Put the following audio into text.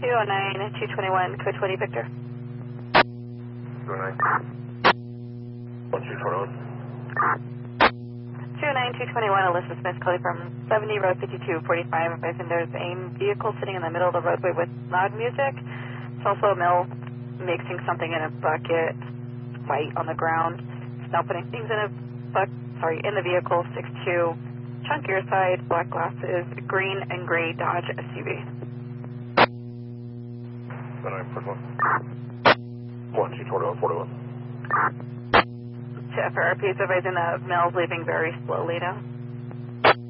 209-221, code 20 Victor. 209. 1221. 209-221, Alyssa Smith calling from 70 Road 5245. Advising there's a vehicle sitting in the middle of the roadway with loud music. It's also a male mixing something in a bucket, white on the ground. It's now putting things in in the vehicle, 6'2", chunkier side, black glasses, green and gray Dodge SUV. 1221. To FRP's advising the male's leaving very slowly now.